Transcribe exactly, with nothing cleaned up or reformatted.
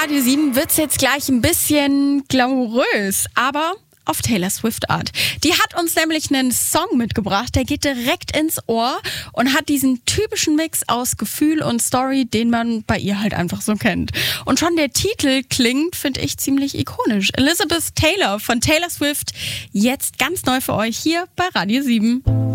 Radio sieben wird's jetzt gleich ein bisschen glamourös, aber auf Taylor Swift Art. Die hat uns nämlich einen Song mitgebracht, der geht direkt ins Ohr und hat diesen typischen Mix aus Gefühl und Story, den man bei ihr halt einfach so kennt. Und schon der Titel klingt, finde ich, ziemlich ikonisch. Elizabeth Taylor von Taylor Swift, jetzt ganz neu für euch hier bei Radio sieben.